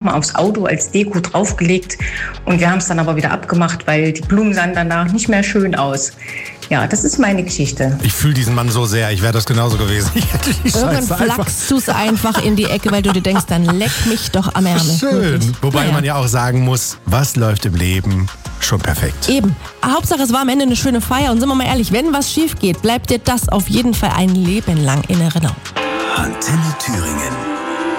nochmal aufs Auto als Deko draufgelegt. Und wir haben es dann aber wieder abgemacht, weil die Blumen sahen danach nicht mehr schön aus. Ja, das ist meine Geschichte. Ich fühle diesen Mann so sehr, ich wäre das genauso gewesen. Ich hätte die Irgendwann Scheiße einfach... flackst du es einfach in die Ecke, weil du dir denkst, dann leck mich doch am Ärmel. Schön. Wobei man ja auch sagen muss, was läuft im Leben schon perfekt. Eben. Hauptsache, es war am Ende eine schöne Feier. Und sind wir mal ehrlich, wenn was schief geht, bleibt dir das auf jeden Fall ein Leben lang in Erinnerung. Antenne Thüringen.